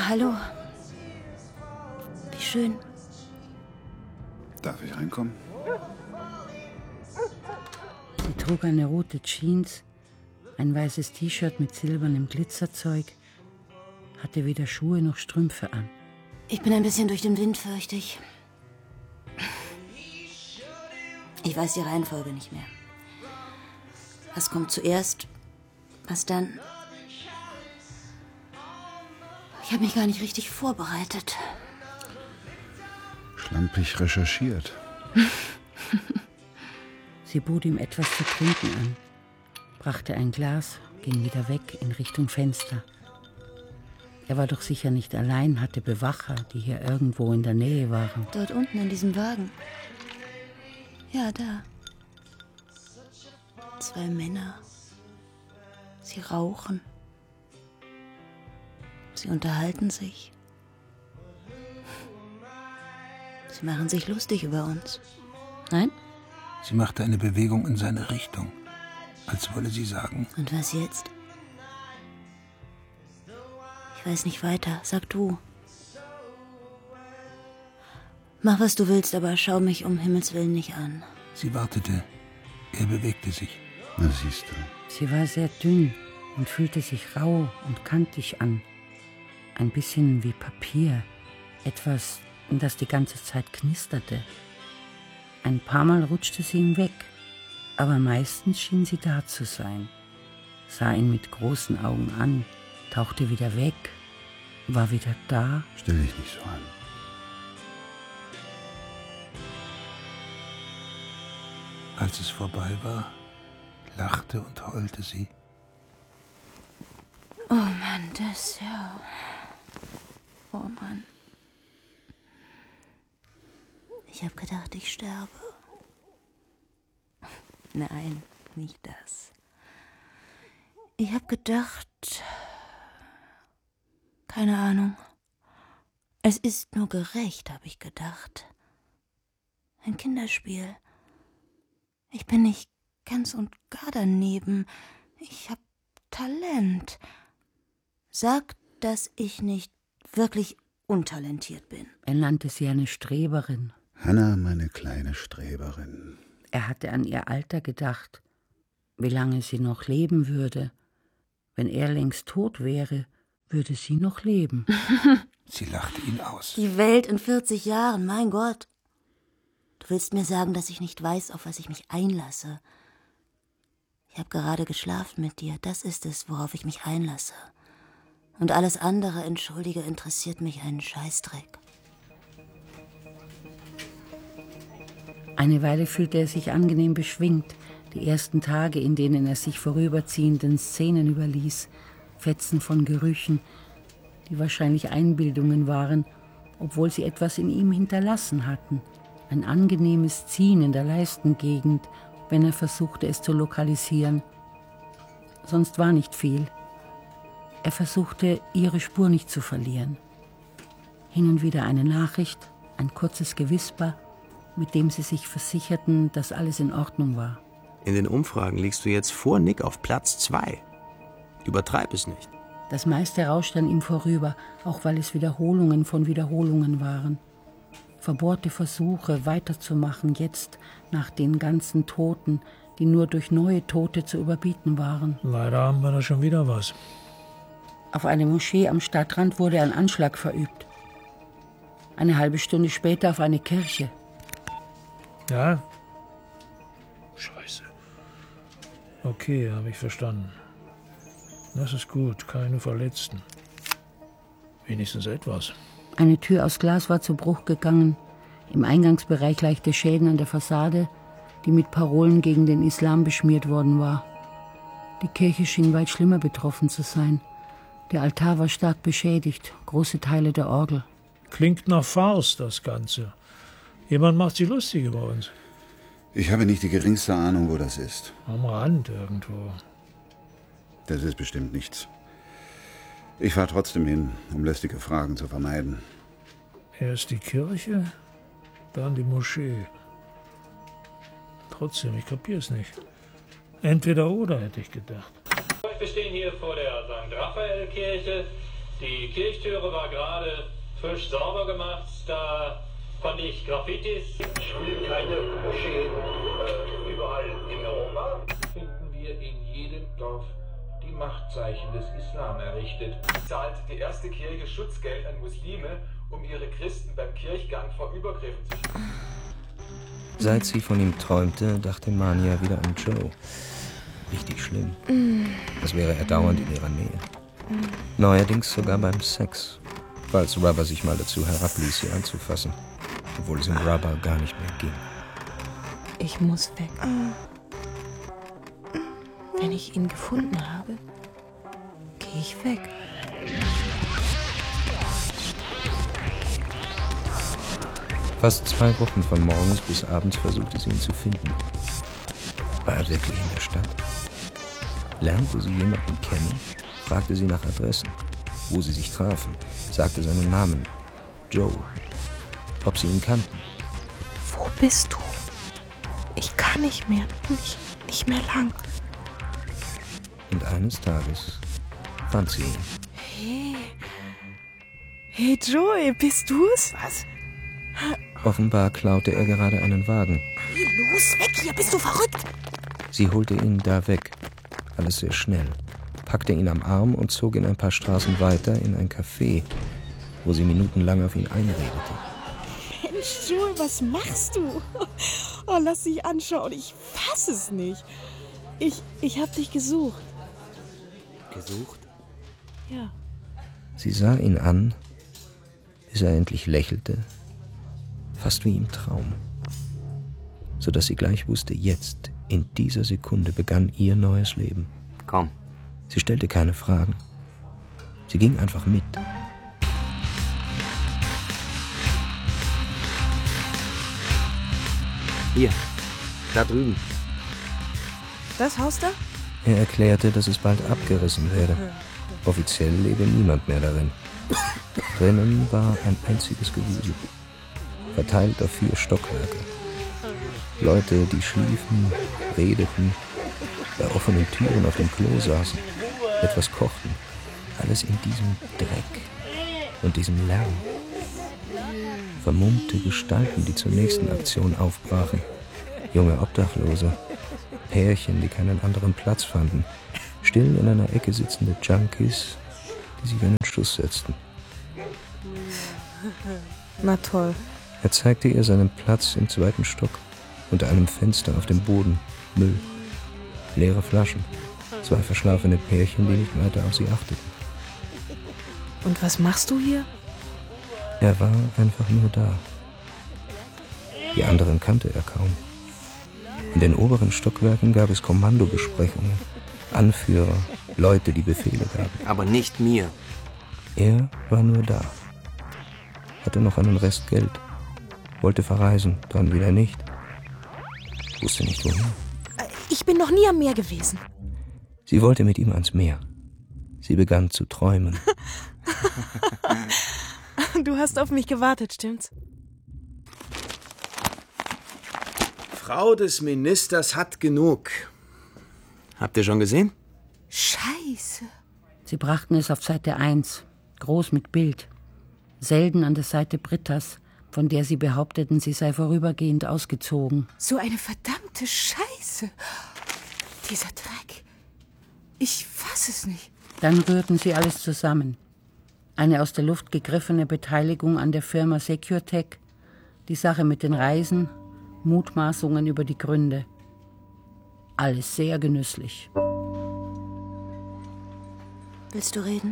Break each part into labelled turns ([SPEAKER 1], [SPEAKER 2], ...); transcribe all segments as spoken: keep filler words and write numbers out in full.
[SPEAKER 1] Hallo. Wie schön.
[SPEAKER 2] Darf ich reinkommen?
[SPEAKER 3] Sie trug eine rote Jeans, ein weißes T-Shirt mit silbernem Glitzerzeug, hatte weder Schuhe noch Strümpfe an.
[SPEAKER 1] Ich bin ein bisschen durch den Wind, fürchte ich. Ich weiß die Reihenfolge nicht mehr. Was kommt zuerst? Was dann? Ich habe mich gar nicht richtig vorbereitet.
[SPEAKER 2] Schlampig recherchiert.
[SPEAKER 3] Sie bot ihm etwas zu trinken an, brachte ein Glas, ging wieder weg in Richtung Fenster. Er war doch sicher nicht allein, hatte Bewacher, die hier irgendwo in der Nähe waren.
[SPEAKER 1] Dort unten in diesem Wagen. Ja, da. Zwei Männer. Sie rauchen. Sie unterhalten sich. Sie machen sich lustig über uns. Nein?
[SPEAKER 4] Sie machte eine Bewegung in seine Richtung, als wolle sie sagen.
[SPEAKER 1] Und was jetzt? Ich weiß nicht weiter. Sag du. Mach, was du willst, aber schau mich um Himmels Willen nicht an.
[SPEAKER 4] Sie wartete. Er bewegte sich.
[SPEAKER 2] Na, siehst du.
[SPEAKER 3] Sie war sehr dünn und fühlte sich rau und kantig an. Ein bisschen wie Papier. Etwas, das die ganze Zeit knisterte. Ein paar Mal rutschte sie ihm weg, aber meistens schien sie da zu sein. Sah ihn mit großen Augen an, tauchte wieder weg, war wieder da.
[SPEAKER 2] Stell dich nicht so an.
[SPEAKER 4] Als es vorbei war, lachte und heulte sie.
[SPEAKER 1] Oh Mann, das ja. Oh Mann. Ich habe gedacht, ich sterbe. Nein, nicht das. Ich habe gedacht... Keine Ahnung. Es ist nur gerecht, habe ich gedacht. Ein Kinderspiel. Ich bin nicht ganz und gar daneben. Ich habe Talent. Sag, dass ich nicht wirklich untalentiert bin.
[SPEAKER 3] Er nannte sie eine Streberin.
[SPEAKER 2] Hannah, meine kleine Streberin.
[SPEAKER 3] Er hatte an ihr Alter gedacht, wie lange sie noch leben würde. Wenn er längst tot wäre, würde sie noch leben.
[SPEAKER 4] Sie lachte ihn aus.
[SPEAKER 1] Die Welt in vierzig Jahren, mein Gott. Du willst mir sagen, dass ich nicht weiß, auf was ich mich einlasse. Ich habe gerade geschlafen mit dir. Das ist es, worauf ich mich einlasse. Und alles andere, entschuldige, interessiert mich einen Scheißdreck.
[SPEAKER 3] Eine Weile fühlte er sich angenehm beschwingt. Die ersten Tage, in denen er sich vorüberziehenden Szenen überließ, Fetzen von Gerüchen, die wahrscheinlich Einbildungen waren, obwohl sie etwas in ihm hinterlassen hatten. Ein angenehmes Ziehen in der Leistengegend, wenn er versuchte, es zu lokalisieren. Sonst war nicht viel. Er versuchte, ihre Spur nicht zu verlieren. Hin und wieder eine Nachricht, ein kurzes Gewisper, mit dem sie sich versicherten, dass alles in Ordnung war.
[SPEAKER 5] In den Umfragen liegst du jetzt vor Nick auf Platz zwei. Übertreib es nicht.
[SPEAKER 3] Das meiste rauschte an ihm vorüber, auch weil es Wiederholungen von Wiederholungen waren. Verbohrte Versuche, weiterzumachen, jetzt nach den ganzen Toten, die nur durch neue Tote zu überbieten waren.
[SPEAKER 6] Leider haben wir da schon wieder was.
[SPEAKER 3] Auf eine Moschee am Stadtrand wurde ein Anschlag verübt. Eine halbe Stunde später auf eine Kirche.
[SPEAKER 6] Ja? Scheiße. Okay, habe ich verstanden. Das ist gut, keine Verletzten. Wenigstens etwas.
[SPEAKER 3] Eine Tür aus Glas war zu Bruch gegangen. Im Eingangsbereich leichte Schäden an der Fassade, die mit Parolen gegen den Islam beschmiert worden war. Die Kirche schien weit schlimmer betroffen zu sein. Der Altar war stark beschädigt, große Teile der Orgel.
[SPEAKER 6] Klingt nach Farce, das Ganze. Jemand macht sich lustig über uns.
[SPEAKER 2] Ich habe nicht die geringste Ahnung, wo das ist.
[SPEAKER 6] Am Rand irgendwo.
[SPEAKER 2] Das ist bestimmt nichts. Ich fahre trotzdem hin, um lästige Fragen zu vermeiden.
[SPEAKER 6] Erst die Kirche, dann die Moschee. Trotzdem, ich kapier's nicht. Entweder oder, hätte ich gedacht.
[SPEAKER 7] Wir stehen hier vor der Sankt Raphael-Kirche. Die Kirchtüre war gerade frisch sauber gemacht. Da fand ich Graffitis.
[SPEAKER 8] Schulen, keine Moscheen, äh, überall in Europa.
[SPEAKER 9] Finden wir in jedem Dorf die Machtzeichen des Islam errichtet.
[SPEAKER 10] Zahlt die erste Kirche Schutzgeld an Muslime, um ihre Christen beim Kirchgang vor Übergriffen zu schützen.
[SPEAKER 5] Seit sie von ihm träumte, dachte Mania wieder an Joe. Richtig schlimm. Als wäre er dauernd in ihrer Nähe. Neuerdings sogar beim Sex, falls Rubber sich mal dazu herabließ, sie anzufassen, obwohl es um Rubber gar nicht mehr ging.
[SPEAKER 3] Ich muss weg. Wenn ich ihn gefunden habe, gehe ich weg.
[SPEAKER 5] Fast zwei Wochen von morgens bis abends versuchte sie ihn zu finden. War er wirklich in der Stadt? Lernte sie jemanden kennen? Fragte sie nach Adressen, wo sie sich trafen, sagte seinen Namen, Joe, ob sie ihn kannten.
[SPEAKER 11] Wo bist du? Ich kann nicht mehr, nicht, nicht mehr lang.
[SPEAKER 5] Und eines Tages fand sie ihn.
[SPEAKER 11] Hey, hey Joey, bist du's?
[SPEAKER 5] Was? Offenbar klaute er gerade einen Wagen.
[SPEAKER 11] Hey, los, weg hier, bist du verrückt?
[SPEAKER 5] Sie holte ihn da weg, alles sehr schnell, packte ihn am Arm und zog ihn ein paar Straßen weiter in ein Café, wo sie minutenlang auf ihn einredete.
[SPEAKER 11] Mensch, Joey, was machst du? Oh, lass dich anschauen, ich fass es nicht. Ich, ich hab dich gesucht.
[SPEAKER 5] Gesucht?
[SPEAKER 11] Ja.
[SPEAKER 5] Sie sah ihn an, bis er endlich lächelte, fast wie im Traum, sodass sie gleich wusste, jetzt, in dieser Sekunde, begann ihr neues Leben.
[SPEAKER 12] Komm.
[SPEAKER 5] Sie stellte keine Fragen. Sie ging einfach mit.
[SPEAKER 12] Hier, da drüben.
[SPEAKER 11] Das Haus da?
[SPEAKER 5] Er erklärte, dass es bald abgerissen werde. Offiziell lebe niemand mehr darin. Drinnen war ein einziges Gewusel, verteilt auf vier Stockwerke. Leute, die schliefen, redeten, bei offenen Türen auf dem Klo saßen, etwas kochten. Alles in diesem Dreck und diesem Lärm. Vermummte Gestalten, die zur nächsten Aktion aufbrachen. Junge Obdachlose, Pärchen, die keinen anderen Platz fanden. Still in einer Ecke sitzende Junkies, die sich einen Schuss setzten.
[SPEAKER 11] Na toll.
[SPEAKER 5] Er zeigte ihr seinen Platz im zweiten Stock, unter einem Fenster auf dem Boden, Müll, leere Flaschen, zwei verschlafene Pärchen, die nicht weiter auf sie achteten.
[SPEAKER 11] Und was machst du hier?
[SPEAKER 5] Er war einfach nur da. Die anderen kannte er kaum. In den oberen Stockwerken gab es Kommandobesprechungen, Anführer, Leute, die Befehle gaben.
[SPEAKER 12] Aber nicht mir.
[SPEAKER 5] Er war nur da. Hatte noch einen Rest Geld. Wollte verreisen, dann wieder nicht. Wusste nicht wohin.
[SPEAKER 11] Ich bin noch nie am Meer gewesen.
[SPEAKER 5] Sie wollte mit ihm ans Meer. Sie begann zu träumen.
[SPEAKER 11] Du hast auf mich gewartet, stimmt's?
[SPEAKER 12] Frau des Ministers hat genug. Habt ihr schon gesehen?
[SPEAKER 11] Scheiße.
[SPEAKER 3] Sie brachten es auf Seite eins, groß mit Bild. Selden an der Seite Brittas, von der sie behaupteten, sie sei vorübergehend ausgezogen.
[SPEAKER 11] So eine verdammte Scheiße. Dieser Dreck. Ich fass es nicht.
[SPEAKER 3] Dann rührten sie alles zusammen. Eine aus der Luft gegriffene Beteiligung an der Firma SecureTech, die Sache mit den Reisen, Mutmaßungen über die Gründe. Alles sehr genüsslich.
[SPEAKER 1] Willst du reden?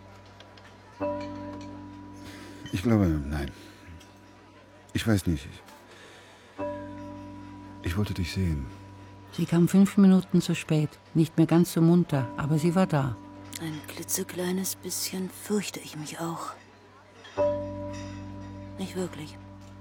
[SPEAKER 2] Ich glaube, nein. Ich weiß nicht. Ich, ich wollte dich sehen.
[SPEAKER 3] Sie kam fünf Minuten zu spät. Nicht mehr ganz so munter, aber sie war da.
[SPEAKER 1] Ein klitzekleines bisschen fürchte ich mich auch. Nicht wirklich.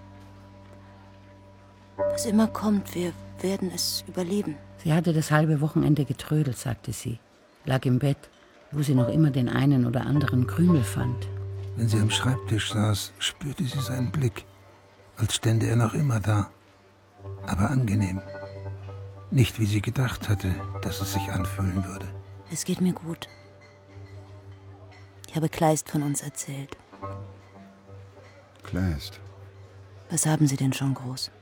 [SPEAKER 1] Was immer kommt, wir werden es überleben.
[SPEAKER 3] Sie hatte das halbe Wochenende getrödelt, sagte sie. Lag im Bett, wo sie noch immer den einen oder anderen Krümel fand.
[SPEAKER 4] Wenn sie am Schreibtisch saß, spürte sie seinen Blick, als stände er noch immer da. Aber angenehm. Nicht, wie sie gedacht hatte, dass es sich anfühlen würde.
[SPEAKER 1] Es geht mir gut. Ich habe Kleist von uns erzählt.
[SPEAKER 2] Kleist?
[SPEAKER 1] Was haben Sie denn schon, Groß?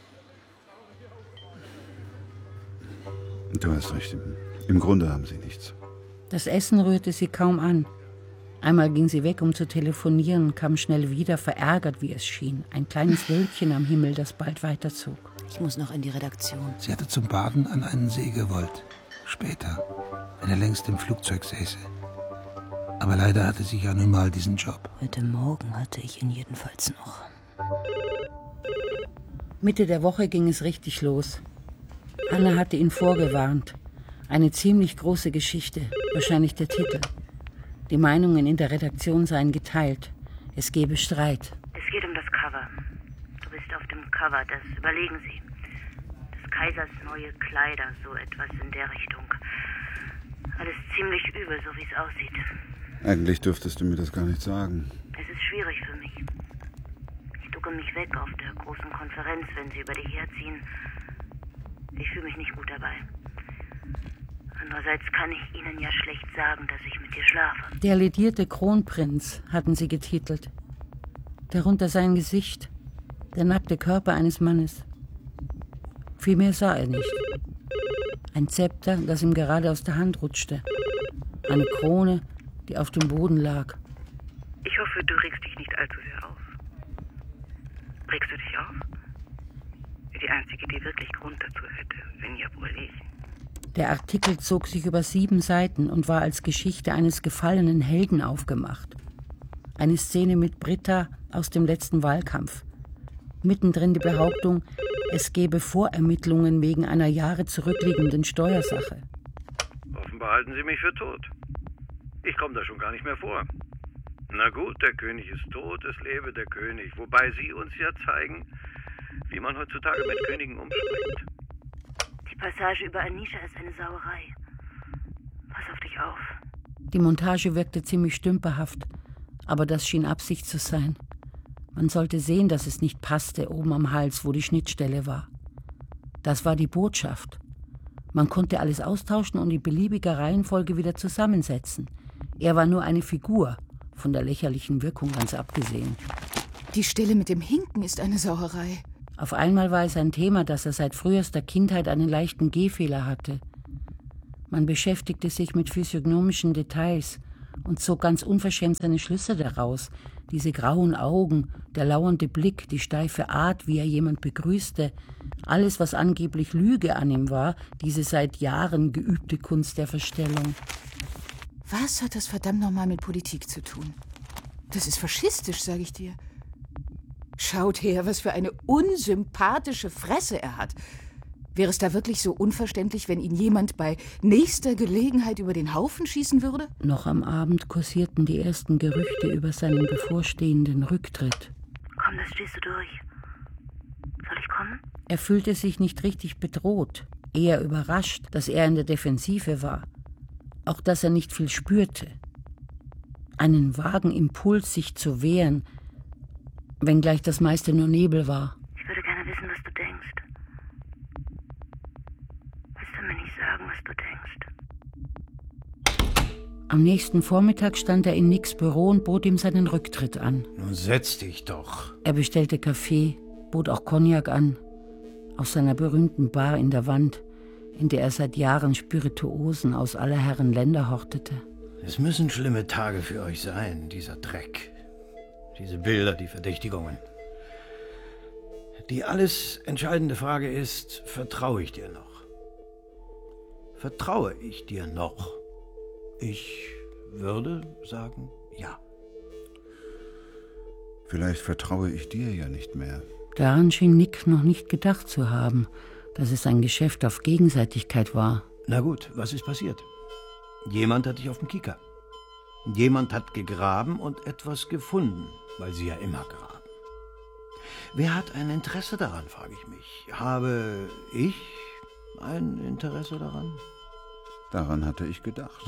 [SPEAKER 2] Du hast recht. Im Grunde haben sie nichts.
[SPEAKER 3] Das Essen rührte sie kaum an. Einmal ging sie weg, um zu telefonieren, kam schnell wieder, verärgert, wie es schien. Ein kleines Wölkchen am Himmel, das bald weiterzog.
[SPEAKER 1] Ich muss noch in die Redaktion.
[SPEAKER 4] Sie hatte zum Baden an einen See gewollt. Später, wenn er längst im Flugzeug säße. Aber leider hatte sie ja nun mal diesen Job.
[SPEAKER 1] Heute Morgen hatte ich ihn jedenfalls noch.
[SPEAKER 3] Mitte der Woche ging es richtig los. Anna hatte ihn vorgewarnt. Eine ziemlich große Geschichte, wahrscheinlich der Titel. Die Meinungen in der Redaktion seien geteilt. Es gebe Streit.
[SPEAKER 13] Es geht um das Cover. Du bist auf dem Cover, das überlegen Sie. Des Kaisers neue Kleider, so etwas in der Richtung. Alles ziemlich übel, so wie es aussieht.
[SPEAKER 2] Eigentlich dürftest du mir das gar nicht sagen.
[SPEAKER 13] Es ist schwierig für mich. Ich ducke mich weg auf der großen Konferenz, wenn Sie über dich herziehen. Ich fühle mich nicht gut dabei. Andererseits kann ich Ihnen ja schlecht sagen, dass ich mit dir schlafe.
[SPEAKER 3] Der ledierte Kronprinz hatten sie getitelt. Darunter sein Gesicht, der nackte Körper eines Mannes. Viel mehr sah er nicht. Ein Zepter, das ihm gerade aus der Hand rutschte. Eine Krone, die auf dem Boden lag.
[SPEAKER 13] Ich hoffe, du regst dich nicht allzu sehr auf. Regst du dich auf? Die Einzige, die wirklich Grund dazu hätte, wenn ja wohl ich.
[SPEAKER 3] Der Artikel zog sich über sieben Seiten und war als Geschichte eines gefallenen Helden aufgemacht. Eine Szene mit Britta aus dem letzten Wahlkampf. Mittendrin die Behauptung, es gebe Vorermittlungen wegen einer Jahre zurückliegenden Steuersache.
[SPEAKER 14] Offenbar halten Sie mich für tot. Ich komme da schon gar nicht mehr vor. Na gut, der König ist tot, es lebe der König. Wobei Sie uns ja zeigen, wie man heutzutage mit Königen umspringt.
[SPEAKER 13] Die Passage über Anisha ist eine Sauerei. Pass auf dich auf.
[SPEAKER 3] Die Montage wirkte ziemlich stümperhaft, aber das schien Absicht zu sein. Man sollte sehen, dass es nicht passte, oben am Hals, wo die Schnittstelle war. Das war die Botschaft. Man konnte alles austauschen und in beliebiger Reihenfolge wieder zusammensetzen. Er war nur eine Figur, von der lächerlichen Wirkung ganz abgesehen.
[SPEAKER 15] Die Stelle mit dem Hinken ist eine Sauerei.
[SPEAKER 3] Auf einmal war es ein Thema, dass er seit frühester Kindheit einen leichten Gehfehler hatte. Man beschäftigte sich mit physiognomischen Details und zog ganz unverschämt seine Schlüsse daraus. Diese grauen Augen, der lauernde Blick, die steife Art, wie er jemand begrüßte, alles, was angeblich Lüge an ihm war, diese seit Jahren geübte Kunst der Verstellung.
[SPEAKER 15] Was hat das verdammt nochmal mit Politik zu tun? Das ist faschistisch, sage ich dir. Schaut her, was für eine unsympathische Fresse er hat. Wäre es da wirklich so unverständlich, wenn ihn jemand bei nächster Gelegenheit über den Haufen schießen würde?
[SPEAKER 3] Noch am Abend kursierten die ersten Gerüchte über seinen bevorstehenden Rücktritt.
[SPEAKER 13] Komm, das stehst du durch. Soll ich kommen?
[SPEAKER 3] Er fühlte sich nicht richtig bedroht, eher überrascht, dass er in der Defensive war. Auch, dass er nicht viel spürte. Einen vagen Impuls, sich zu wehren, wenngleich das meiste nur Nebel war.
[SPEAKER 13] Ich würde gerne wissen, was du denkst. Willst du mir nicht sagen, was du denkst?
[SPEAKER 3] Am nächsten Vormittag stand er in Nicks Büro und bot ihm seinen Rücktritt an.
[SPEAKER 12] Nun setz dich doch.
[SPEAKER 3] Er bestellte Kaffee, bot auch Cognac an, aus seiner berühmten Bar in der Wand, in der er seit Jahren Spirituosen aus aller Herren Länder hortete.
[SPEAKER 12] Es müssen schlimme Tage für euch sein, dieser Dreck. Diese Bilder, die Verdächtigungen. Die alles entscheidende Frage ist, vertraue ich dir noch? Vertraue ich dir noch? Ich würde sagen, ja.
[SPEAKER 2] Vielleicht vertraue ich dir ja nicht mehr.
[SPEAKER 3] Daran schien Nick noch nicht gedacht zu haben, dass es ein Geschäft auf Gegenseitigkeit war.
[SPEAKER 12] Na gut, was ist passiert? Jemand hat dich auf dem Kieker. Jemand hat gegraben und etwas gefunden, weil sie ja immer graben. Wer hat ein Interesse daran, frage ich mich. Habe ich ein Interesse daran?
[SPEAKER 2] Daran hatte ich gedacht.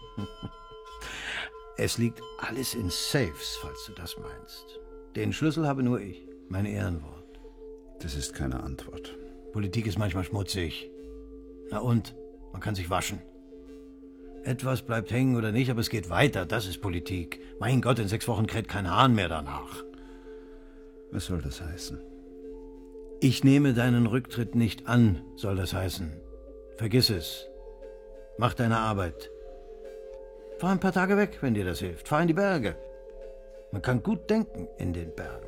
[SPEAKER 12] Es liegt alles in Safes, falls du das meinst. Den Schlüssel habe nur ich, mein Ehrenwort.
[SPEAKER 2] Das ist keine Antwort.
[SPEAKER 12] Politik ist manchmal schmutzig. Na und? Man kann sich waschen. Etwas bleibt hängen oder nicht, aber es geht weiter. Das ist Politik. Mein Gott, in sechs Wochen kräht kein Hahn mehr danach.
[SPEAKER 2] Was soll das heißen?
[SPEAKER 12] Ich nehme deinen Rücktritt nicht an, soll das heißen. Vergiss es. Mach deine Arbeit. Fahr ein paar Tage weg, wenn dir das hilft. Fahr in die Berge. Man kann gut denken in den Bergen.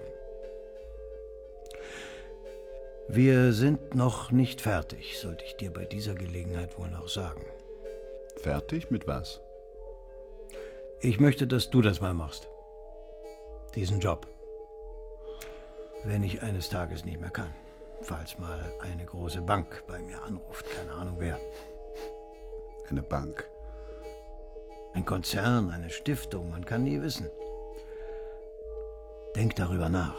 [SPEAKER 12] Wir sind noch nicht fertig, sollte ich dir bei dieser Gelegenheit wohl noch sagen.
[SPEAKER 2] Fertig mit was?
[SPEAKER 12] Ich möchte, dass du das mal machst. Diesen Job. Wenn ich eines Tages nicht mehr kann. Falls mal eine große Bank bei mir anruft. Keine Ahnung wer.
[SPEAKER 2] Eine Bank?
[SPEAKER 12] Ein Konzern, eine Stiftung, man kann nie wissen. Denk darüber nach.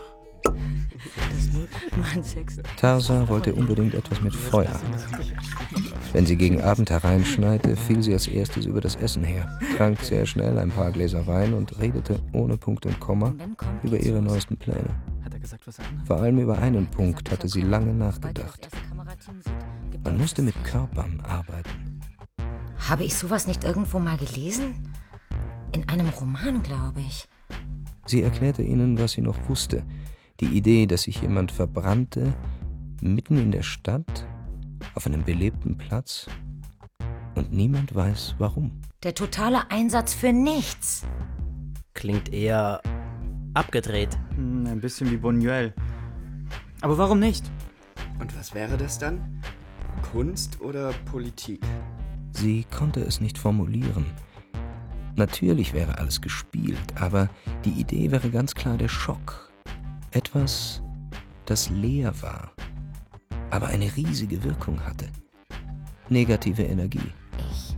[SPEAKER 5] Tarsa wollte unbedingt etwas mit Feuer. Wenn sie gegen Abend hereinschneite, fiel sie als erstes über das Essen her, trank sehr schnell ein paar Gläser Wein und redete ohne Punkt und Komma über ihre neuesten Pläne. Vor allem über einen Punkt hatte sie lange nachgedacht. Man musste mit Körpern arbeiten.
[SPEAKER 16] Habe ich sowas nicht irgendwo mal gelesen? In einem Roman, glaube ich.
[SPEAKER 5] Sie erklärte ihnen, was sie noch wusste. Die Idee, dass sich jemand verbrannte, mitten in der Stadt, auf einem belebten Platz, und niemand weiß, warum.
[SPEAKER 16] Der totale Einsatz für nichts.
[SPEAKER 17] Klingt eher abgedreht. Hm, ein bisschen wie Buñuel. Aber warum nicht?
[SPEAKER 18] Und was wäre das dann? Kunst oder Politik?
[SPEAKER 5] Sie konnte es nicht formulieren. Natürlich wäre alles gespielt, aber die Idee wäre ganz klar der Schock. Etwas, das leer war, aber eine riesige Wirkung hatte. Negative Energie.
[SPEAKER 16] Ich...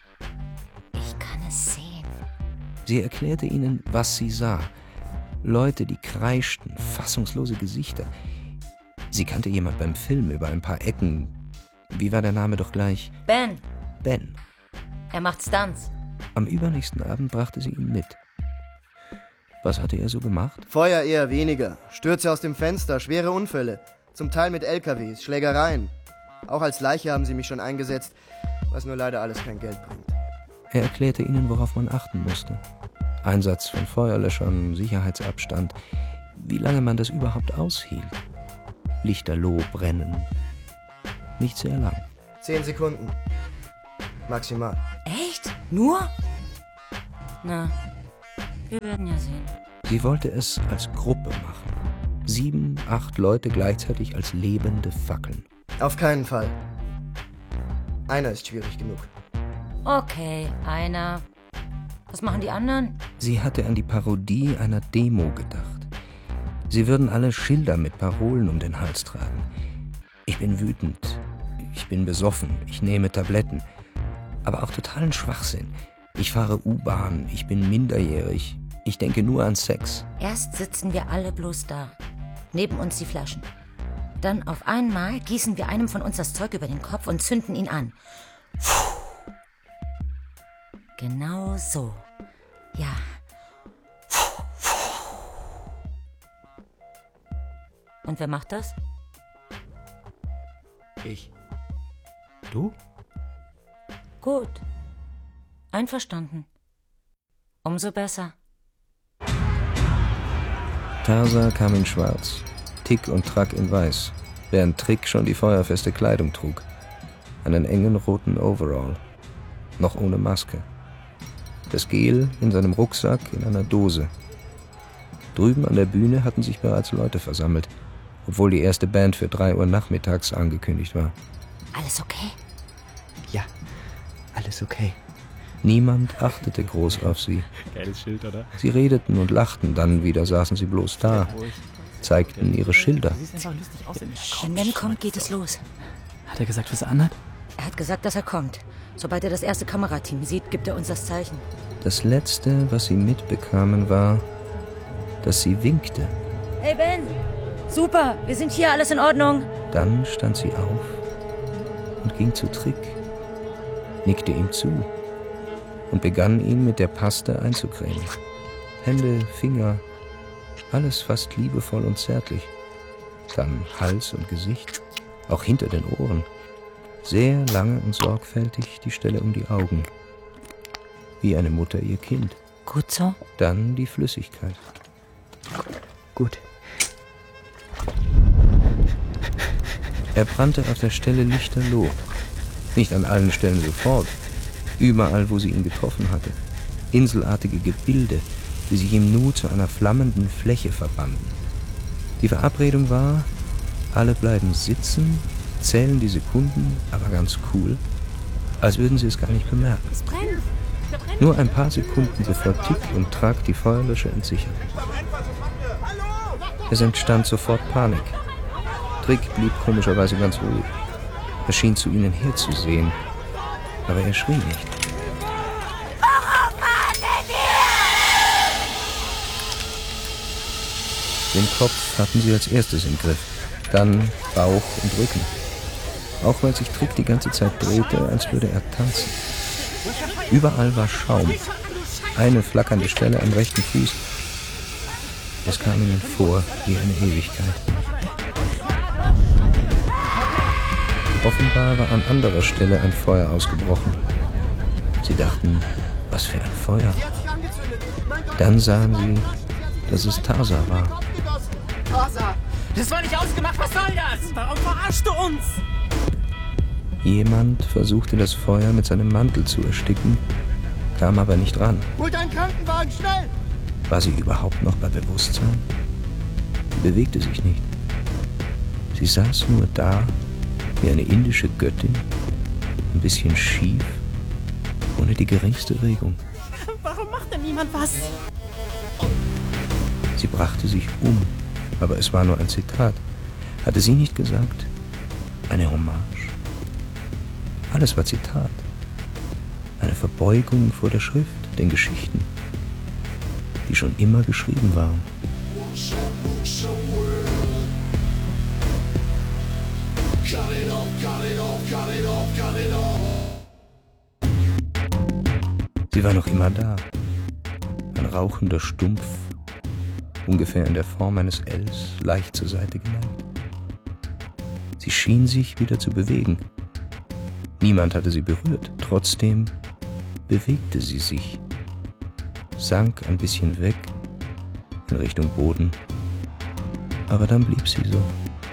[SPEAKER 16] Ich kann es sehen.
[SPEAKER 5] Sie erklärte ihnen, was sie sah. Leute, die kreischten, fassungslose Gesichter. Sie kannte jemand beim Film über ein paar Ecken. Wie war der Name doch gleich?
[SPEAKER 16] Ben.
[SPEAKER 5] Ben.
[SPEAKER 16] Er macht Stunts.
[SPEAKER 5] Am übernächsten Abend brachte sie ihn mit. Was hatte er so gemacht?
[SPEAKER 18] Feuer eher weniger. Stürze aus dem Fenster, schwere Unfälle. Zum Teil mit L K Ws, Schlägereien. Auch als Leiche haben sie mich schon eingesetzt, was nur leider alles kein Geld bringt.
[SPEAKER 5] Er erklärte ihnen, worauf man achten musste. Einsatz von Feuerlöschern, Sicherheitsabstand. Wie lange man das überhaupt aushielt. Lichterloh brennen. Nicht sehr lang.
[SPEAKER 18] Zehn Sekunden. Maximal.
[SPEAKER 16] Echt? Nur? Na, wir werden ja sehen.
[SPEAKER 5] Sie wollte es als Gruppe machen. Sieben, acht Leute gleichzeitig als lebende Fackeln.
[SPEAKER 18] Auf keinen Fall. Einer ist schwierig genug.
[SPEAKER 16] Okay, einer. Was machen die anderen?
[SPEAKER 5] Sie hatte an die Parodie einer Demo gedacht. Sie würden alle Schilder mit Parolen um den Hals tragen. Ich bin wütend. Ich bin besoffen. Ich nehme Tabletten. Aber auch totalen Schwachsinn. Ich fahre U-Bahn. Ich bin minderjährig. Ich denke nur an Sex.
[SPEAKER 16] Erst sitzen wir alle bloß da. Neben uns die Flaschen. Dann auf einmal gießen wir einem von uns das Zeug über den Kopf und zünden ihn an. Puh. Genau so. Ja. Und wer macht das?
[SPEAKER 18] Ich.
[SPEAKER 5] Du?
[SPEAKER 16] Gut. Einverstanden. Umso besser.
[SPEAKER 5] Tarsa kam in schwarz, Tick und Track in weiß, während Trick schon die feuerfeste Kleidung trug. Einen engen roten Overall, noch ohne Maske. Das Gel in seinem Rucksack in einer Dose. Drüben an der Bühne hatten sich bereits Leute versammelt, obwohl die erste Band für drei Uhr nachmittags angekündigt war.
[SPEAKER 16] Alles okay?
[SPEAKER 17] Ja, alles okay.
[SPEAKER 5] Niemand achtete groß auf sie.
[SPEAKER 17] Geiles Schild, oder?
[SPEAKER 5] Sie redeten und lachten, dann wieder saßen sie bloß da, zeigten ihre Schilder.
[SPEAKER 16] Wenn Ben kommt, geht es los.
[SPEAKER 17] Hat er gesagt, was er anhat?
[SPEAKER 16] Er hat gesagt, dass er kommt. Sobald er das erste Kamerateam sieht, gibt er uns das Zeichen.
[SPEAKER 5] Das Letzte, was sie mitbekamen, war, dass sie winkte.
[SPEAKER 16] Hey Ben! Super, wir sind hier, alles in Ordnung.
[SPEAKER 5] Dann stand sie auf und ging zu Trick, nickte ihm zu und begann ihn mit der Paste einzucremen. Hände, Finger, alles fast liebevoll und zärtlich. Dann Hals und Gesicht, auch hinter den Ohren. Sehr lange und sorgfältig die Stelle um die Augen. wie eine Mutter ihr Kind.
[SPEAKER 16] Gut so?
[SPEAKER 5] Dann die Flüssigkeit.
[SPEAKER 17] Gut.
[SPEAKER 5] Er brannte auf der Stelle lichterloh. Nicht an allen Stellen sofort. Überall, wo sie ihn getroffen hatte. Inselartige Gebilde, die sich im Nu zu einer flammenden Fläche verbanden. Die Verabredung war, alle bleiben sitzen, zählen die Sekunden, aber ganz cool, als würden sie es gar nicht bemerken.
[SPEAKER 11] Es brennt.
[SPEAKER 5] Nur ein paar Sekunden, bevor Tick und Track die Feuerlöscher entsichern. Es entstand sofort Panik. Trick blieb komischerweise ganz ruhig. Er schien zu ihnen herzusehen, aber er schrie nicht.
[SPEAKER 16] Warum wartet ihr?
[SPEAKER 5] Den Kopf hatten sie als erstes im Griff, dann Bauch und Rücken. Auch weil sich Trick die ganze Zeit drehte, als würde er tanzen. Überall war Schaum. Eine flackernde Stelle am rechten Fuß. Es kam ihnen vor wie eine Ewigkeit. Offenbar war an anderer Stelle ein Feuer ausgebrochen. Sie dachten, was für ein Feuer. Dann sahen sie, dass es Tarsa war.
[SPEAKER 19] Tarsa! Das war nicht ausgemacht, was soll das? Warum verarschst du uns?
[SPEAKER 5] Jemand versuchte das Feuer mit seinem Mantel zu ersticken, kam aber nicht ran.
[SPEAKER 19] Holt einen Krankenwagen, schnell!
[SPEAKER 5] War sie überhaupt noch bei Bewusstsein? Sie bewegte sich nicht. Sie saß nur da, wie eine indische Göttin, ein bisschen schief, ohne die geringste Regung.
[SPEAKER 19] Warum macht denn niemand was?
[SPEAKER 5] Sie brachte sich um, aber es war nur ein Zitat. Hatte sie nicht gesagt, eine Hommage? Alles war Zitat. Eine Verbeugung vor der Schrift, den Geschichten, die schon immer geschrieben waren. Sie war noch immer da. Ein rauchender Stumpf, ungefähr in der Form eines Ls, leicht zur Seite geneigt. Sie schien sich wieder zu bewegen. Niemand hatte sie berührt. Trotzdem bewegte sie sich, sank ein bisschen weg in Richtung Boden, aber dann blieb sie so.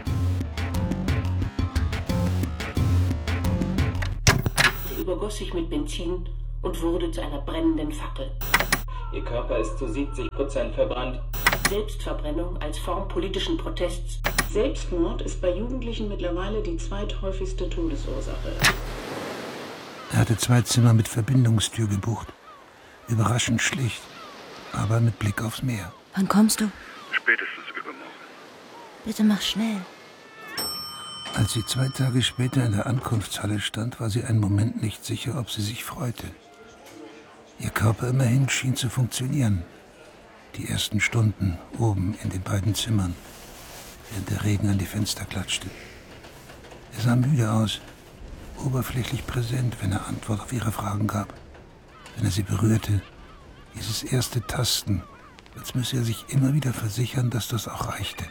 [SPEAKER 20] Sie übergoss sich mit Benzin und wurde zu einer brennenden Fackel.
[SPEAKER 7] Ihr Körper ist zu siebzig Prozent verbrannt.
[SPEAKER 20] Selbstverbrennung als Form politischen Protests. Selbstmord ist bei Jugendlichen mittlerweile die zweithäufigste Todesursache.
[SPEAKER 4] Er hatte zwei Zimmer mit Verbindungstür gebucht. Überraschend schlicht, aber mit Blick aufs Meer.
[SPEAKER 1] Wann kommst du?
[SPEAKER 14] Spätestens übermorgen.
[SPEAKER 1] Bitte mach schnell.
[SPEAKER 4] Als sie zwei Tage später in der Ankunftshalle stand, war sie einen Moment nicht sicher, ob sie sich freute. Ihr Körper immerhin schien zu funktionieren. Die ersten Stunden oben in den beiden Zimmern, während der Regen an die Fenster klatschte. Er sah müde aus, oberflächlich präsent, wenn er Antwort auf ihre Fragen gab. Wenn er sie berührte, dieses erste Tasten, als müsse er sich immer wieder versichern, dass das auch reichte.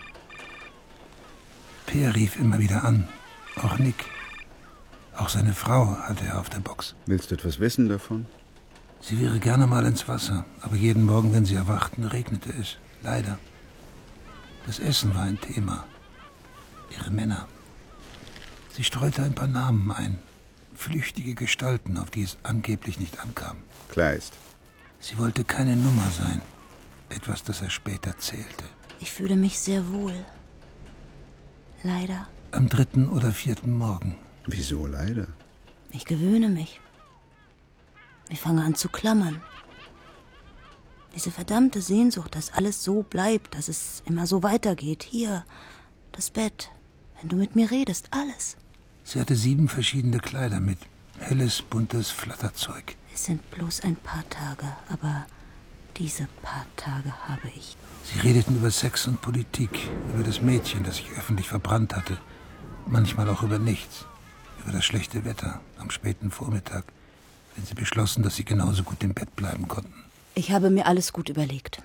[SPEAKER 4] Peer rief immer wieder an, auch Nick. Auch seine Frau hatte er auf der Box.
[SPEAKER 2] Willst du etwas wissen davon?
[SPEAKER 4] Sie wäre gerne mal ins Wasser, aber jeden Morgen, wenn sie erwachten, regnete es. Leider. Das Essen war ein Thema. Ihre Männer. Sie streute ein paar Namen ein. Flüchtige Gestalten, auf die es angeblich nicht ankam.
[SPEAKER 2] Kleist.
[SPEAKER 4] Sie wollte keine Nummer sein. Etwas, das er später zählte.
[SPEAKER 1] Ich fühle mich sehr wohl. Leider.
[SPEAKER 4] Am dritten oder vierten Morgen.
[SPEAKER 2] Wieso leider?
[SPEAKER 1] Ich gewöhne mich. Ich fange an zu klammern. Diese verdammte Sehnsucht, dass alles so bleibt, dass es immer so weitergeht. Hier, das Bett, wenn du mit mir redest, alles.
[SPEAKER 4] Sie hatte sieben verschiedene Kleider mit. Helles, buntes Flatterzeug.
[SPEAKER 1] Es sind bloß ein paar Tage, aber diese paar Tage habe ich.
[SPEAKER 4] Sie redeten über Sex und Politik, über das Mädchen, das sich öffentlich verbrannt hatte. Manchmal auch über nichts. Über das schlechte Wetter am späten Vormittag, wenn sie beschlossen, dass sie genauso gut im Bett bleiben konnten.
[SPEAKER 1] Ich habe mir alles gut überlegt.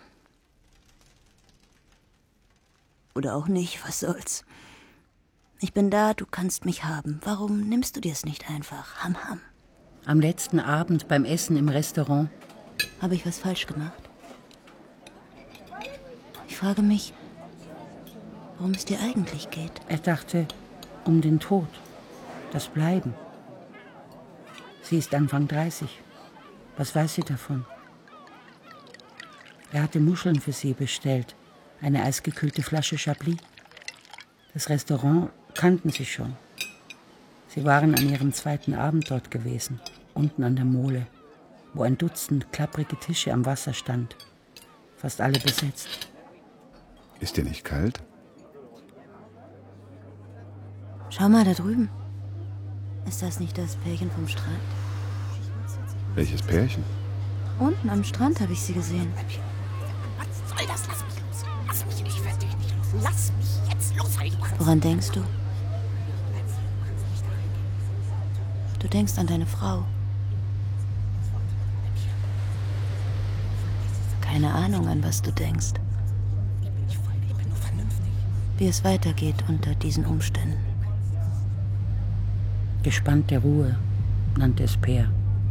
[SPEAKER 1] Oder auch nicht, was soll's. Ich bin da, du kannst mich haben. Warum nimmst du dir's nicht einfach? Ham, ham.
[SPEAKER 3] Am letzten Abend beim Essen im Restaurant.
[SPEAKER 1] Habe ich was falsch gemacht? Ich frage mich, worum es dir eigentlich geht.
[SPEAKER 3] Er dachte um den Tod, das Bleiben. Sie ist Anfang dreißig. Was weiß sie davon? Er hatte Muscheln für sie bestellt, eine eisgekühlte Flasche Chablis. Das Restaurant kannten sie schon. Sie waren an ihrem zweiten Abend dort gewesen, unten an der Mole, wo ein Dutzend klapprige Tische am Wasser stand, fast alle besetzt.
[SPEAKER 2] Ist dir nicht kalt?
[SPEAKER 1] Schau mal da drüben. Ist das nicht das Pärchen vom Strand?
[SPEAKER 2] Welches Pärchen?
[SPEAKER 1] Unten am Strand habe ich sie gesehen.
[SPEAKER 19] Was soll das? Lass mich los. Lass mich, ich werde dich nicht los. Lass mich jetzt los.
[SPEAKER 1] Woran denkst du? Du denkst an deine Frau. Keine Ahnung, an was du denkst. Wie es weitergeht unter diesen Umständen.
[SPEAKER 3] Gespannte Ruhe nannte es Peer.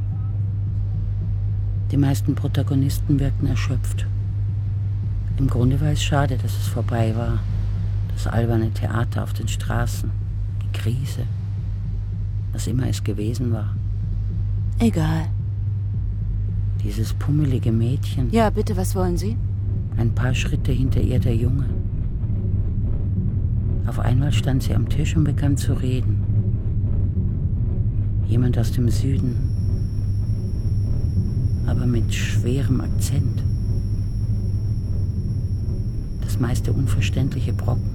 [SPEAKER 3] Die meisten Protagonisten wirkten erschöpft. Im Grunde war es schade, dass es vorbei war. Das alberne Theater auf den Straßen, die Krise, was immer es gewesen war.
[SPEAKER 1] Egal.
[SPEAKER 3] Dieses pummelige Mädchen.
[SPEAKER 1] Ja, bitte, was wollen Sie?
[SPEAKER 3] Ein paar Schritte hinter ihr der Junge. Auf einmal stand sie am Tisch und begann zu reden. Jemand aus dem Süden, aber mit schwerem Akzent. Das meiste unverständliche Brocken.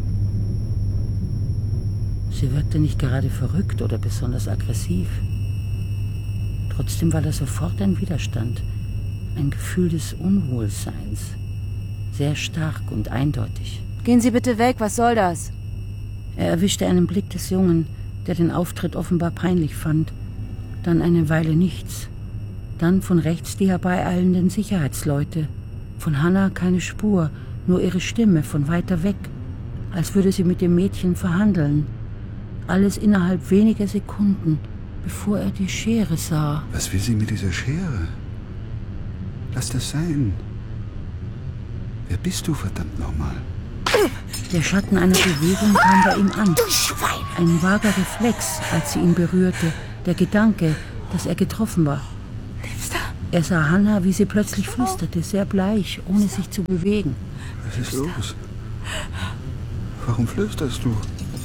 [SPEAKER 3] Sie wirkte nicht gerade verrückt oder besonders aggressiv. Trotzdem war da sofort ein Widerstand, ein Gefühl des Unwohlseins. Sehr stark und eindeutig.
[SPEAKER 1] Gehen Sie bitte weg, was soll das?
[SPEAKER 3] Er erwischte einen Blick des Jungen, der den Auftritt offenbar peinlich fand. Dann eine Weile nichts. Dann von rechts die herbeieilenden Sicherheitsleute. Von Hannah keine Spur, nur ihre Stimme von weiter weg, als würde sie mit dem Mädchen verhandeln. Alles innerhalb weniger Sekunden, bevor er die Schere sah.
[SPEAKER 2] Was will sie mit dieser Schere? Lass das sein. Wer bist du, verdammt nochmal?
[SPEAKER 3] Der Schatten einer Bewegung kam bei ihm an. Ein vager Reflex, als sie ihn berührte. Der Gedanke, dass er getroffen war. Er sah Hannah, wie sie plötzlich flüsterte, sehr bleich, ohne sich zu bewegen.
[SPEAKER 2] Was ist los? Warum flüsterst du?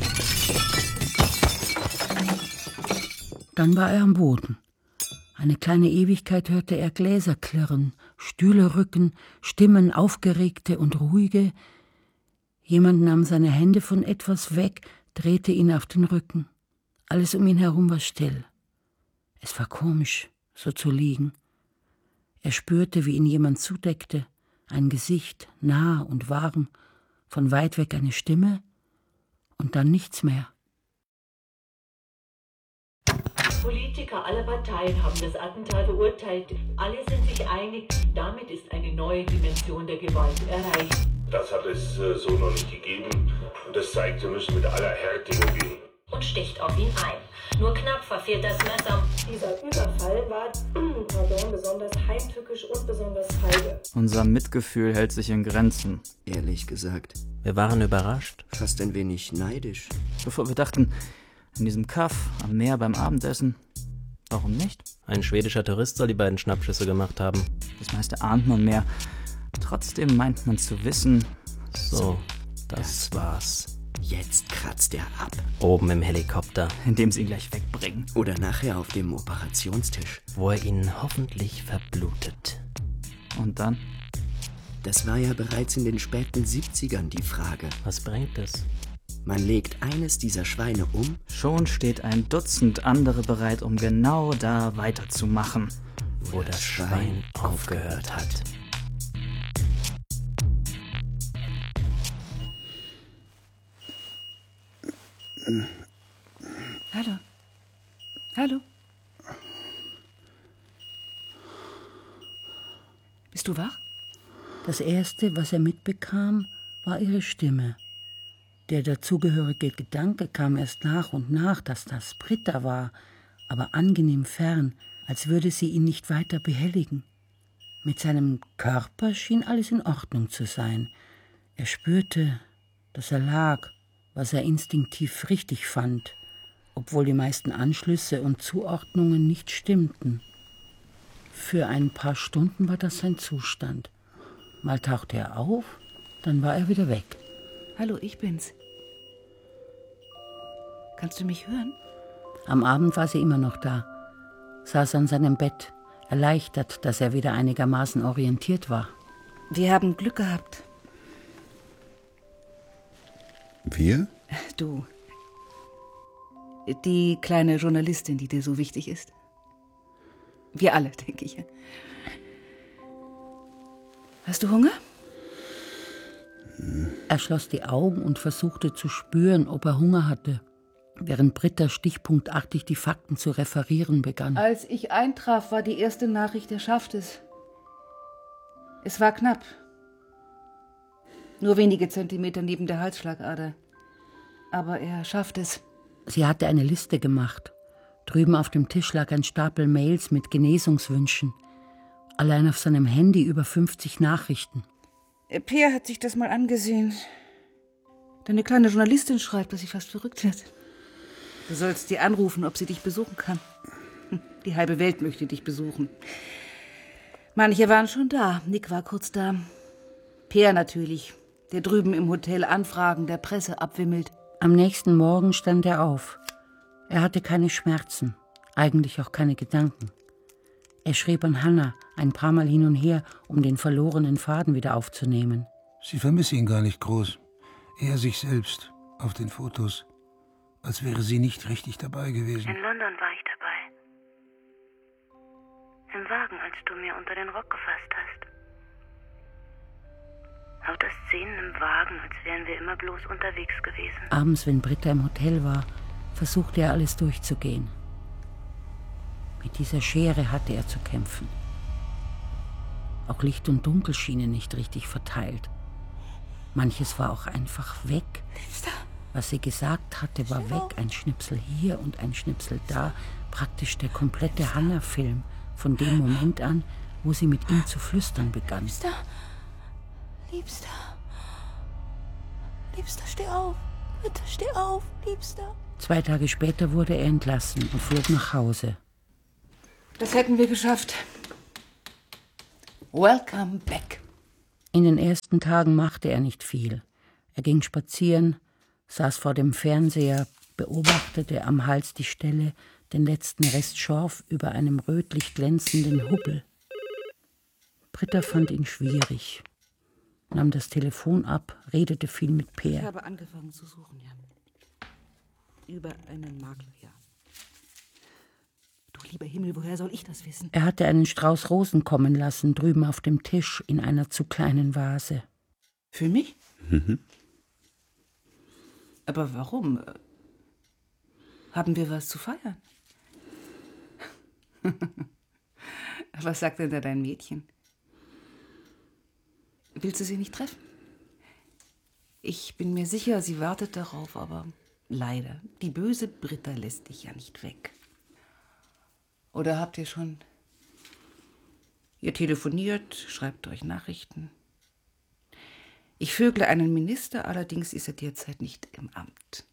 [SPEAKER 3] Dann war er am Boden. Eine kleine Ewigkeit hörte er Gläser klirren, Stühle rücken, Stimmen aufgeregte und ruhige. Jemand nahm seine Hände von etwas weg, drehte ihn auf den Rücken. Alles um ihn herum war still. Es war komisch, so zu liegen. Er spürte, wie ihn jemand zudeckte, ein Gesicht, nah und warm, von weit weg eine Stimme und dann nichts mehr.
[SPEAKER 20] Politiker aller Parteien haben das Attentat verurteilt. Alle sind sich einig, damit ist eine neue Dimension der Gewalt erreicht.
[SPEAKER 8] Das hat es äh, so noch nicht gegeben. Und das zeigt, wir müssen mit aller Härte umgehen.
[SPEAKER 21] Und sticht auf ihn ein. Nur knapp verfehlt das Messer.
[SPEAKER 20] Dieser Überfall war pardon, besonders heimtückisch und besonders feige.
[SPEAKER 17] Unser Mitgefühl hält sich in Grenzen.
[SPEAKER 18] Ehrlich gesagt.
[SPEAKER 17] Wir waren überrascht.
[SPEAKER 18] Fast ein wenig neidisch.
[SPEAKER 17] Bevor wir dachten, in diesem Kaff am Meer beim Abendessen. Warum nicht?
[SPEAKER 22] Ein schwedischer Tourist soll die beiden Schnappschüsse gemacht haben.
[SPEAKER 17] Das meiste ahnt man mehr. Trotzdem meint man zu wissen...
[SPEAKER 22] So, das war's.
[SPEAKER 18] Jetzt kratzt er ab.
[SPEAKER 22] Oben im Helikopter.
[SPEAKER 17] Indem sie ihn gleich wegbringen.
[SPEAKER 18] Oder nachher auf dem Operationstisch.
[SPEAKER 22] Wo er ihn hoffentlich verblutet.
[SPEAKER 17] Und dann?
[SPEAKER 18] Das war ja bereits in den späten siebzigern die Frage.
[SPEAKER 22] Was bringt es?
[SPEAKER 18] Man legt eines dieser Schweine um.
[SPEAKER 17] Schon steht ein Dutzend andere bereit, um genau da weiterzumachen.
[SPEAKER 22] Wo, wo das Schwein, Schwein aufgehört hat.
[SPEAKER 3] Hallo. Hallo. Bist du wach? Das Erste, was er mitbekam, war ihre Stimme. Der dazugehörige Gedanke kam erst nach und nach, dass das Britta war, aber angenehm fern, als würde sie ihn nicht weiter behelligen. Mit seinem Körper schien alles in Ordnung zu sein. Er spürte, dass er lag, was er instinktiv richtig fand, obwohl die meisten Anschlüsse und Zuordnungen nicht stimmten. Für ein paar Stunden war das sein Zustand. Mal tauchte er auf, dann war er wieder weg.
[SPEAKER 15] Hallo, ich bin's. Kannst du mich hören?
[SPEAKER 3] Am Abend war sie immer noch da, saß an seinem Bett, erleichtert, dass er wieder einigermaßen orientiert war.
[SPEAKER 15] Wir haben Glück gehabt.
[SPEAKER 2] Wir?
[SPEAKER 15] Du. Die kleine Journalistin, die dir so wichtig ist. Wir alle, denke ich. Hast du Hunger?
[SPEAKER 3] Er schloss die Augen und versuchte zu spüren, ob er Hunger hatte, während Britta stichpunktartig die Fakten zu referieren begann.
[SPEAKER 15] Als ich eintraf, war die erste Nachricht, er schafft es. Es war knapp. Nur wenige Zentimeter neben der Halsschlagader. Aber er schafft es.
[SPEAKER 3] Sie hatte eine Liste gemacht. Drüben auf dem Tisch lag ein Stapel Mails mit Genesungswünschen. Allein auf seinem Handy über fünfzig Nachrichten.
[SPEAKER 15] Peer hat sich das mal angesehen. Deine kleine Journalistin schreibt, dass sie fast verrückt wird. Du sollst sie anrufen, ob sie dich besuchen kann. Die halbe Welt möchte dich besuchen. Manche waren schon da. Nick war kurz da. Peer natürlich, der drüben im Hotel Anfragen der Presse abwimmelt.
[SPEAKER 3] Am nächsten Morgen stand er auf. Er hatte keine Schmerzen, eigentlich auch keine Gedanken. Er schrieb an Hannah ein paar Mal hin und her, um den verlorenen Faden wieder aufzunehmen.
[SPEAKER 4] Sie vermisse ihn gar nicht groß. Er sich selbst, auf den Fotos. Als wäre sie nicht richtig dabei gewesen.
[SPEAKER 13] In London war ich dabei. Im Wagen, als du mir unter den Rock gefasst hast. Lauter Szenen im Wagen, als wären wir immer bloß unterwegs gewesen.
[SPEAKER 3] Abends, wenn Britta im Hotel war, versuchte er alles durchzugehen. Mit dieser Schere hatte er zu kämpfen. Auch Licht und Dunkel schienen nicht richtig verteilt. Manches war auch einfach weg. Was sie gesagt hatte, war weg. Ein Schnipsel hier und ein Schnipsel da. Praktisch der komplette Hannah-Film. Von dem Moment an, wo sie mit ihm zu flüstern begann.
[SPEAKER 1] Liebster, Liebster, Liebster, steh auf. Bitte steh auf, Liebster.
[SPEAKER 3] Zwei Tage später wurde er entlassen und flog nach Hause.
[SPEAKER 15] Das hätten wir geschafft. Welcome back.
[SPEAKER 3] In den ersten Tagen machte er nicht viel. Er ging spazieren, saß vor dem Fernseher, beobachtete am Hals die Stelle, den letzten Rest Schorf über einem rötlich glänzenden Hubbel. Britta fand ihn schwierig, nahm das Telefon ab, redete viel mit Peer.
[SPEAKER 15] Ich habe angefangen zu suchen, ja. Über einen Makler, ja. Du lieber Himmel, woher soll ich das wissen?
[SPEAKER 3] Er hatte einen Strauß Rosen kommen lassen, drüben auf dem Tisch, in einer zu kleinen Vase.
[SPEAKER 15] Für mich?
[SPEAKER 2] Mhm.
[SPEAKER 15] Aber warum? Haben wir was zu feiern? Was sagt denn da dein Mädchen? Willst du sie nicht treffen? Ich bin mir sicher, sie wartet darauf, aber leider, die böse Britta lässt dich ja nicht weg. Oder habt ihr schon... Ihr telefoniert, schreibt euch Nachrichten. Ich vögle einen Minister, allerdings ist er derzeit nicht im Amt.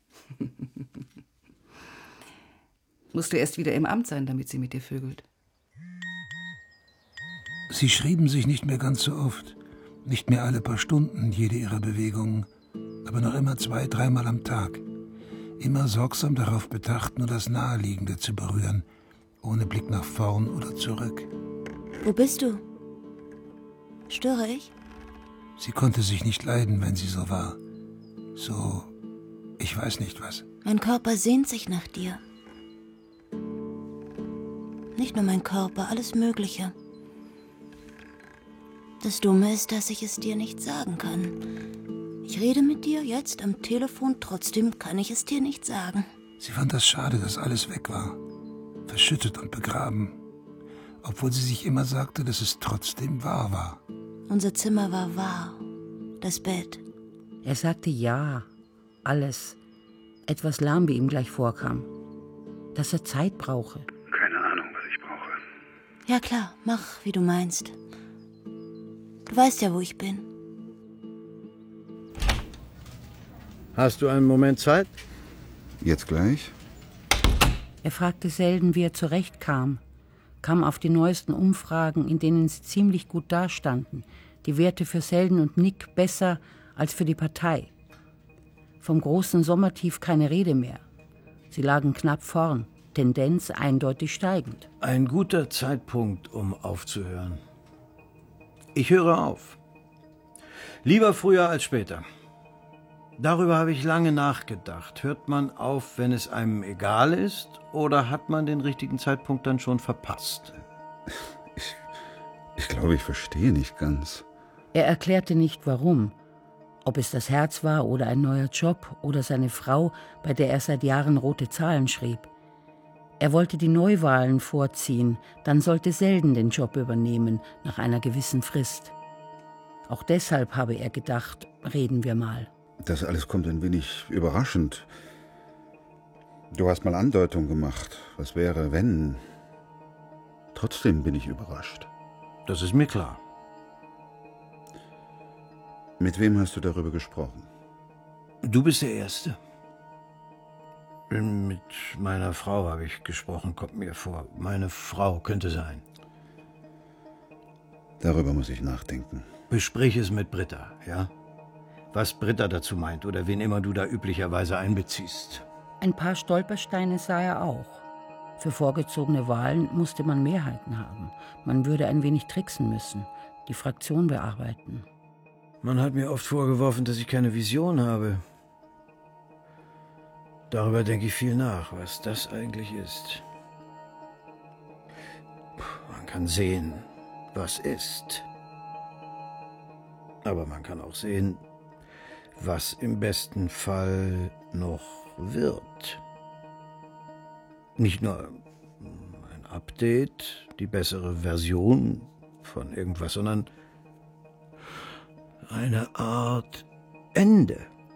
[SPEAKER 15] Musst du erst wieder im Amt sein, damit sie mit dir vögelt?
[SPEAKER 4] Sie schrieben sich nicht mehr ganz so oft. Nicht mehr alle paar Stunden, jede ihrer Bewegungen. Aber noch immer zwei, dreimal am Tag. Immer sorgsam darauf bedacht, nur das Naheliegende zu berühren. Ohne Blick nach vorn oder zurück.
[SPEAKER 1] Wo bist du? Störe ich?
[SPEAKER 4] Sie konnte sich nicht leiden, wenn sie so war. So, ich weiß nicht was.
[SPEAKER 1] Mein Körper sehnt sich nach dir. Nicht nur mein Körper, alles Mögliche. Das Dumme ist, dass ich es dir nicht sagen kann. Ich rede mit dir jetzt am Telefon, trotzdem kann ich es dir nicht sagen.
[SPEAKER 4] Sie fand das schade, dass alles weg war. Verschüttet und begraben. Obwohl sie sich immer sagte, dass es trotzdem wahr war.
[SPEAKER 1] Unser Zimmer war wahr. Das Bett.
[SPEAKER 3] Er sagte ja, alles. Etwas lahm, wie ihm gleich vorkam. Dass er Zeit brauche.
[SPEAKER 2] Keine Ahnung, was ich brauche.
[SPEAKER 1] Ja klar, mach, wie du meinst. Du weißt ja, wo ich bin.
[SPEAKER 12] Hast du einen Moment Zeit?
[SPEAKER 2] Jetzt gleich?
[SPEAKER 3] Er fragte Selden, wie er zurechtkam, kam auf die neuesten Umfragen, in denen sie ziemlich gut dastanden, die Werte für Selden und Nick besser als für die Partei. Vom großen Sommertief keine Rede mehr. Sie lagen knapp vorn, Tendenz eindeutig steigend.
[SPEAKER 12] Ein guter Zeitpunkt, um aufzuhören. Ich höre auf. Lieber früher als später. Darüber habe ich lange nachgedacht. Hört man auf, wenn es einem egal ist, oder hat man den richtigen Zeitpunkt dann schon verpasst?
[SPEAKER 2] Ich, ich glaube, ich verstehe nicht ganz.
[SPEAKER 3] Er erklärte nicht, warum. Ob es das Herz war oder ein neuer Job oder seine Frau, bei der er seit Jahren rote Zahlen schrieb. Er wollte die Neuwahlen vorziehen, dann sollte Selden den Job übernehmen, nach einer gewissen Frist. Auch deshalb habe er gedacht, reden wir mal.
[SPEAKER 2] Das alles kommt ein wenig überraschend. Du hast mal Andeutung gemacht. Was wäre, wenn? Trotzdem bin ich überrascht.
[SPEAKER 12] Das ist mir klar.
[SPEAKER 2] Mit wem hast du darüber gesprochen?
[SPEAKER 12] Du bist der Erste. Mit meiner Frau habe ich gesprochen, kommt mir vor. Meine Frau könnte sein.
[SPEAKER 2] Darüber muss ich nachdenken.
[SPEAKER 12] Besprich es mit Britta, ja? Was Britta dazu meint oder wen immer du da üblicherweise einbeziehst.
[SPEAKER 3] Ein paar Stolpersteine sah er auch. Für vorgezogene Wahlen musste man Mehrheiten haben. Man würde ein wenig tricksen müssen, die Fraktion bearbeiten.
[SPEAKER 12] Man hat mir oft vorgeworfen, dass ich keine Vision habe. Darüber denke ich viel nach, was das eigentlich ist. Man kann sehen, was ist. Aber man kann auch sehen, was im besten Fall noch wird. Nicht nur ein Update, die bessere Version von irgendwas, sondern eine Art Ende.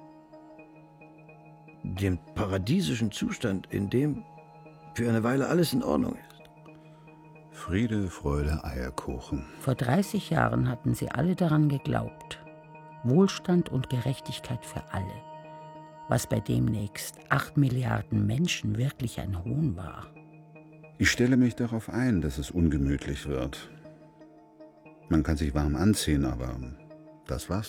[SPEAKER 12] Den paradiesischen Zustand, in dem für eine Weile alles in Ordnung ist.
[SPEAKER 2] Friede, Freude, Eierkuchen.
[SPEAKER 3] Vor dreißig Jahren hatten sie alle daran geglaubt. Wohlstand und Gerechtigkeit für alle. Was bei demnächst acht Milliarden Menschen wirklich ein Hohn war.
[SPEAKER 2] Ich stelle mich darauf ein, dass es ungemütlich wird. Man kann sich warm anziehen, aber das war's